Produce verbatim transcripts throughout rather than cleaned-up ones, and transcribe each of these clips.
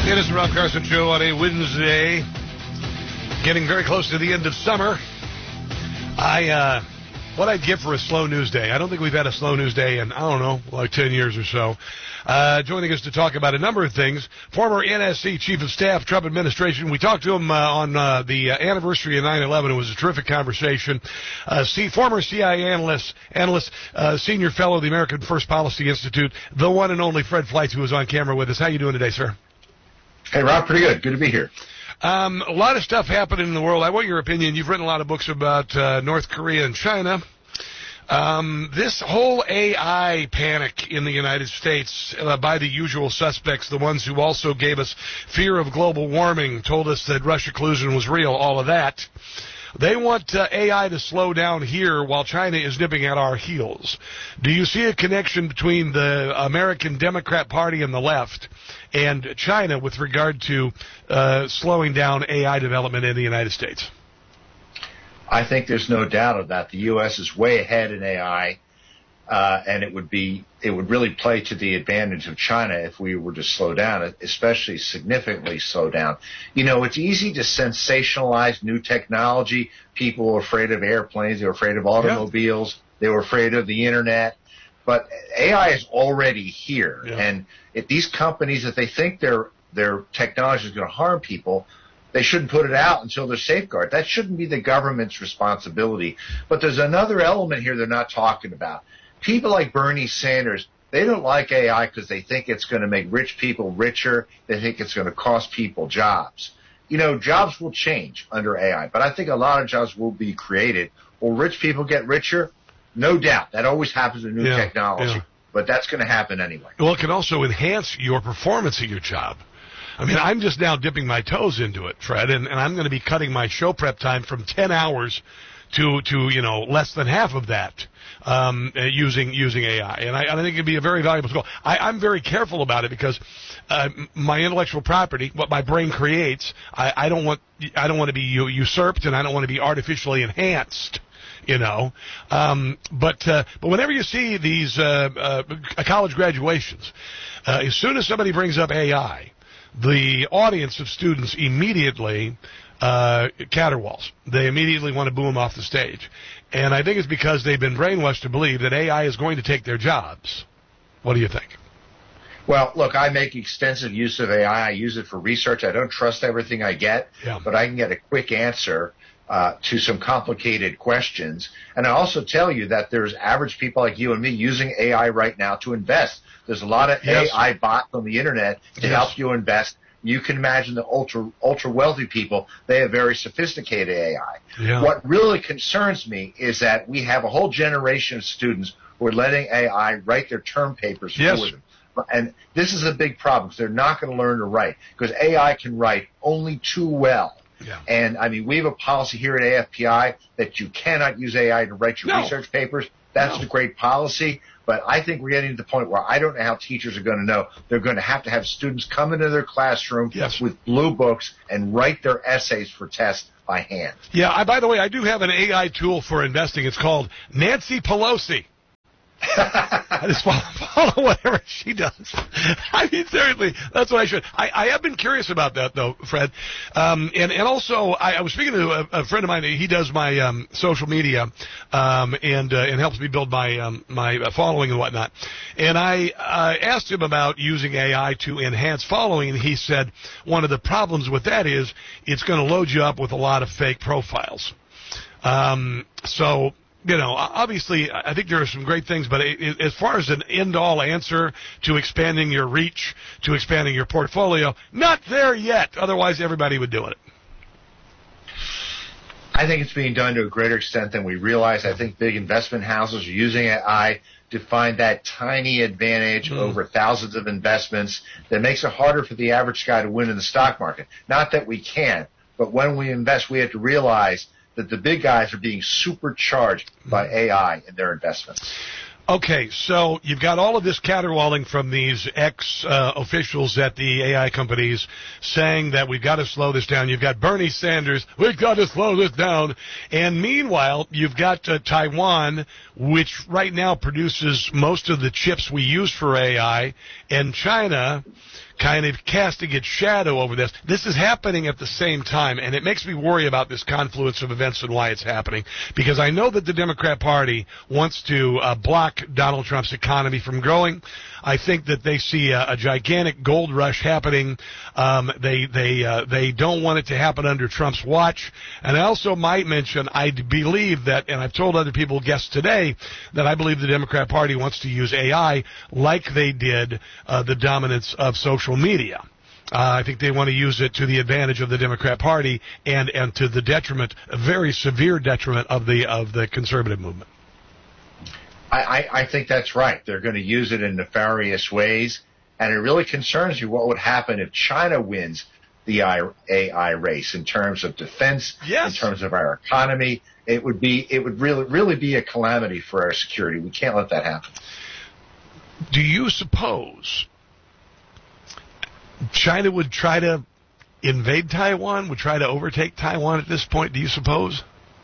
It is the Rob Carson Show on a Wednesday, getting very close to the end of summer. I, uh, what I'd give for a slow news day. I don't think we've had a slow news day in, I don't know, like ten years or so. Uh, joining us to talk about a number of things, former N S C Chief of Staff, Trump administration. We talked to him uh, on uh, the uh, anniversary of nine eleven. It was a terrific conversation. Uh, C, former C I A analyst, analyst uh, senior fellow of the American First Policy Institute, the one and only Fred Fleitz, who was on camera with us. How you doing today, sir? Hey, Rob, pretty good. Good to be here. Um, a lot of stuff happening in the world. I want your opinion. You've written a lot of books about uh, North Korea and China. Um, this whole A I panic in the United States uh, by the usual suspects, the ones who also gave us fear of global warming, told us that Russia collusion was real, all of that. They want uh, A I to slow down here while China is nipping at our heels. Do you see a connection between the American Democrat Party and the left and China with regard to uh, slowing down A I development in the United States? I think there's no doubt of that. The U S is way ahead in A I, uh, and it would be it would really play to the advantage of China if we were to slow down, especially significantly slow down. You know, it's easy to sensationalize new technology. People were afraid of airplanes. They were afraid of automobiles. Yeah. They were afraid of the Internet. But A I is already here. Yeah. And if these companies, if they think their their technology is going to harm people, they shouldn't put it out until they're safeguarded. That shouldn't be the government's responsibility. But there's another element here they're not talking about. People like Bernie Sanders, they don't like A I because they think it's going to make rich people richer. They think it's going to cost people jobs. You know, jobs will change under A I, but I think a lot of jobs will be created. Will rich people get richer? No doubt. That always happens with new yeah, technology, yeah. but that's going to happen anyway. Well, it can also enhance your performance at your job. I mean, I'm just now dipping my toes into it, Fred, and, and I'm going to be cutting my show prep time from ten hours to, to you know, less than half of that um, uh, using using A I. And I, and I think it would be a very valuable tool. I, I'm very careful about it because uh, my intellectual property, what my brain creates, I, I don't want I don't want to be usurped, and I don't want to be artificially enhanced. You know, um, but uh, but whenever you see these uh, uh, college graduations, uh, as soon as somebody brings up A I, the audience of students immediately uh, caterwauls. They immediately want to boo them off the stage. And I think it's because they've been brainwashed to believe that A I is going to take their jobs. What do you think? Well, look, I make extensive use of A I. I use it for research. I don't trust everything I get, yeah. but I can get a quick answer uh, to some complicated questions. And I also tell you that there's average people like you and me using A I right now to invest. There's a lot of yes. A I bots on the Internet to yes. help you invest. You can imagine the ultra ultra wealthy people, they have very sophisticated A I. Yeah. What really concerns me is that we have a whole generation of students who are letting A I write their term papers yes. for them. And this is a big problem because they're not going to learn to write because A I can write only too well. Yeah. And, I mean, we have a policy here at A F P I that you cannot use A I to write your no. research papers. That's no. a great policy. But I think we're getting to the point where I don't know how teachers are going to know. They're going to have to have students come into their classroom yes. with blue books and write their essays for tests by hand. Yeah, I, by the way, I do have an A I tool for investing. It's called Nancy Pelosi. I just follow, follow whatever she does. I mean, seriously, that's what I should. I, I have been curious about that, though, Fred. Um, and, and also, I, I was speaking to a, a friend of mine. He does my um, social media um, and uh, and helps me build my um, my following and whatnot. And I uh, asked him about using A I to enhance following, and he said one of the problems with that is it's going to load you up with a lot of fake profiles. Um, so... You know, obviously, I think there are some great things, but as far as an end-all answer to expanding your reach, to expanding your portfolio, not there yet. Otherwise, everybody would do it. I think it's being done to a greater extent than we realize. I think big investment houses are using A I to find that tiny advantage mm. over thousands of investments that makes it harder for the average guy to win in the stock market. Not that we can't, but when we invest, we have to realize that the big guys are being supercharged by A I in their investments. Okay, so you've got all of this caterwauling from these ex-officials uh, at the A I companies saying that we've got to slow this down. You've got Bernie Sanders, we've got to slow this down. And meanwhile, you've got uh, Taiwan, which right now produces most of the chips we use for A I, and China kind of casting its shadow over this. This is happening at the same time, and it makes me worry about this confluence of events and why it's happening, because I know that the Democrat Party wants to uh, block Donald Trump's economy from growing. I think that they see a, a gigantic gold rush happening. Um, they they uh, they don't want it to happen under Trump's watch. And I also might mention, I believe that, and I've told other people, guests today, that I believe the Democrat Party wants to use A I like they did uh, the dominance of social media. Uh, I think they want to use it to the advantage of the Democrat Party and, and to the detriment, a very severe detriment of the of the conservative movement. I, I, I think that's right. They're going to use it in nefarious ways, and it really concerns you what would happen if China wins the A I race in terms of defense, yes. in terms of our economy. It would be it would really really be a calamity for our security. We can't let that happen. Do you suppose China would try to invade Taiwan, would try to overtake Taiwan at this point, do you suppose?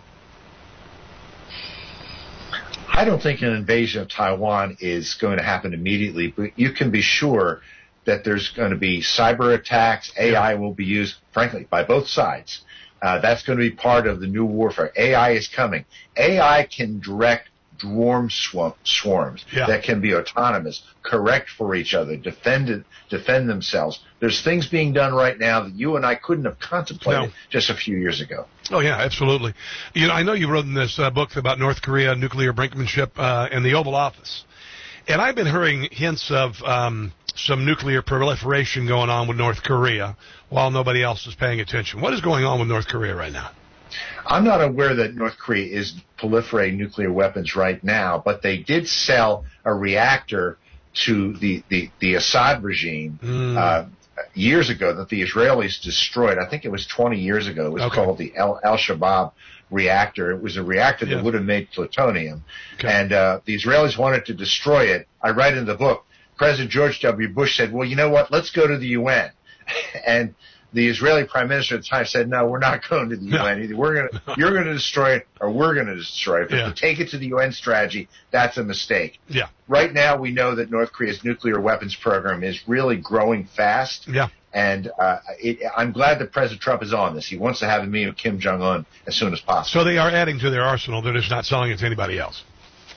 I don't think an invasion of Taiwan is going to happen immediately, but you can be sure that there's going to be cyber attacks. A I will be used, frankly, by both sides. Uh, that's going to be part of the new warfare. A I is coming. A I can direct swarm swarms yeah. that can be autonomous, correct for each other, defend it, defend themselves. There's things being done right now that you and I couldn't have contemplated no. just a few years ago. Oh, yeah, absolutely. You know, I know you wrote in this uh, book about North Korea, nuclear brinkmanship, uh, and the Oval Office. And I've been hearing hints of um, some nuclear proliferation going on with North Korea while nobody else is paying attention. What is going on with North Korea right now? I'm not aware that North Korea is proliferating nuclear weapons right now, but they did sell a reactor to the, the, the Assad regime mm. uh, years ago that the Israelis destroyed. I think it was twenty years ago. It was okay. called the El, Al-Shabaab reactor. It was a reactor that yeah. would have made plutonium. Okay. And uh, the Israelis wanted to destroy it. I write in the book, President George W. Bush said, well, you know what, let's go to the U N. And the Israeli prime minister at the time said, no, we're not going to the no. U N. Either we're going to, you're going to destroy it or we're going to destroy it. But yeah. to take it to the U N strategy, that's a mistake. Yeah. Right now, we know that North Korea's nuclear weapons program is really growing fast. Yeah. And uh, it, I'm glad that President Trump is on this. He wants to have a meeting with Kim Jong-un as soon as possible. So they are adding to their arsenal. They're just not selling it to anybody else.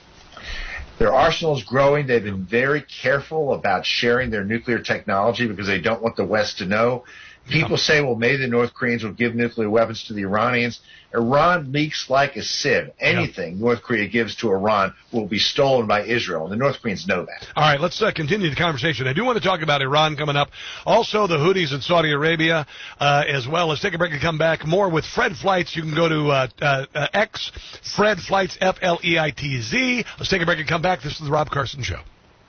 Their arsenal is growing. They've been very careful about sharing their nuclear technology because they don't want the West to know. People say, well, maybe the North Koreans will give nuclear weapons to the Iranians. Iran leaks like a sieve. Anything yeah. North Korea gives to Iran will be stolen by Israel, and the North Koreans know that. All right, let's uh, continue the conversation. I do want to talk about Iran coming up. Also, the Houthis in Saudi Arabia, uh, as well. Let's take a break and come back. More with Fred Fleitz. You can go to uh, uh, uh, X, Fred Fleitz, F L E I T Z. Let's take a break and come back. This is the Rob Carson Show.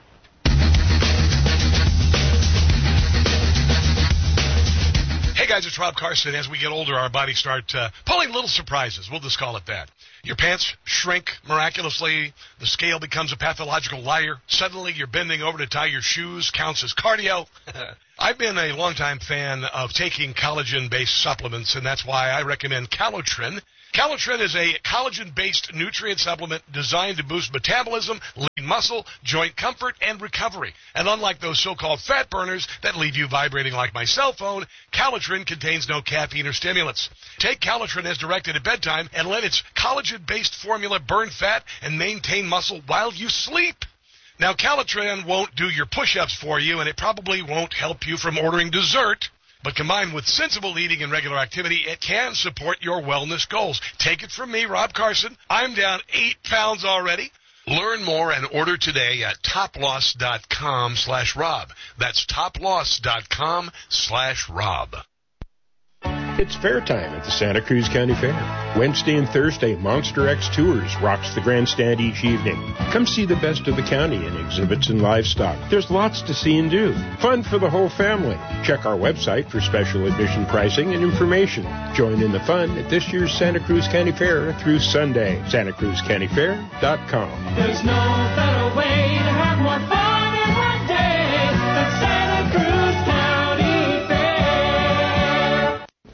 Hey guys, it's Rob Carson. As we get older, our bodies start uh, pulling little surprises. We'll just call it that. Your pants shrink miraculously. The scale becomes a pathological liar. Suddenly, you're bending over to tie your shoes. Counts as cardio. I've been a longtime fan of taking collagen-based supplements, and that's why I recommend Calotren. Calotren is a collagen-based nutrient supplement designed to boost metabolism, lean muscle, joint comfort, and recovery. And unlike those so-called fat burners that leave you vibrating like my cell phone, Calotren contains no caffeine or stimulants. Take Calotren as directed at bedtime and let its collagen-based formula burn fat and maintain muscle while you sleep. Now, Calotren won't do your push-ups for you, and it probably won't help you from ordering dessert. But combined with sensible eating and regular activity, it can support your wellness goals. Take it from me, Rob Carson. I'm down eight pounds already. Learn more and order today at toploss.com slash Rob. That's toploss.com slash Rob. It's fair time at the Santa Cruz County Fair. Wednesday and Thursday, Monster X Tours rocks the grandstand each evening. Come see the best of the county in exhibits and livestock. There's lots to see and do. Fun for the whole family. Check our website for special admission pricing and information. Join in the fun at this year's Santa Cruz County Fair through Sunday. Santa Cruz County Fair dot com. There's no better way to have more fun in one day than Santa Cruz County Fair.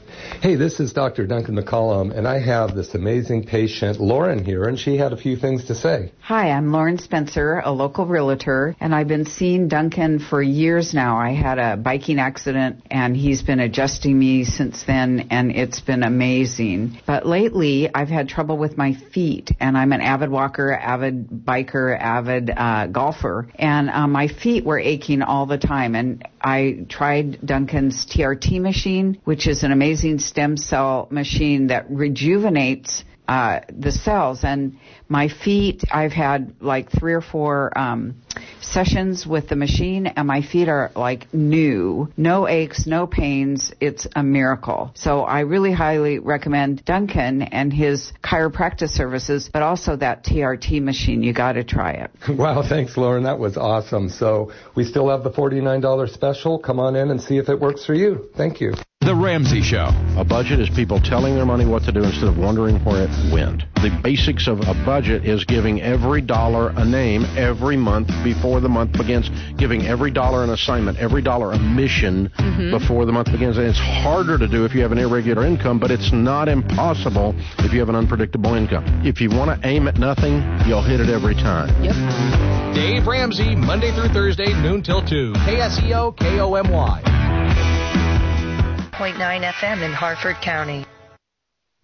Hey, this is Doctor Duncan McCollum, and I have this amazing patient, Lauren, here, and she had a few things to say. Hi, I'm Lauren Spencer, a local realtor, and I've been seeing Duncan for years now. I had a biking accident, and he's been adjusting me since then, and it's been amazing. But lately, I've had trouble with my feet, and I'm an avid walker, avid biker, avid uh, golfer, and uh, my feet were aching all the time, and I tried Duncan's T R T machine, which is an amazing stem cell machine that rejuvenates uh, the cells. And my feet, I've had like three or four um, sessions with the machine, and my feet are like new. No aches, no pains. It's a miracle. So I really highly recommend Duncan and his chiropractic services, but also that T R T machine. You got to try it. Wow, thanks, Lauren. That was awesome. So we still have the forty-nine dollars special. Come on in and see if it works for you. Thank you. The Ramsey Show. A budget is people telling their money what to do instead of wondering where it went. The basics of a budget is giving every dollar a name every month before the month begins, giving every dollar an assignment, every dollar a mission mm-hmm. before the month begins. And it's harder to do if you have an irregular income, but it's not impossible if you have an unpredictable income. If you want to aim at nothing, you'll hit it every time. Yep. Dave Ramsey, Monday through Thursday, noon till two. K S E O K O M Y. point nine F M in Harford County.